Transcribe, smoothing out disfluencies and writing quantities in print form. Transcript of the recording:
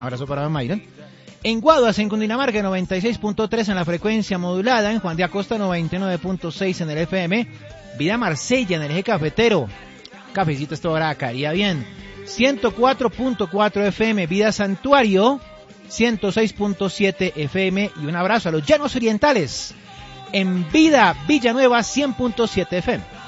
Abrazo para don Mayron. En Guaduas, en Cundinamarca, 96.3 en la frecuencia modulada. En Juan de Acosta, 99.6 en el FM. Vida Marsella, en el eje cafetero. Cafecito esta hora caería bien. 104.4 FM, Vida Santuario. 106.7 FM. Y un abrazo a los Llanos Orientales. En Vida Villanueva, 100.7 FM.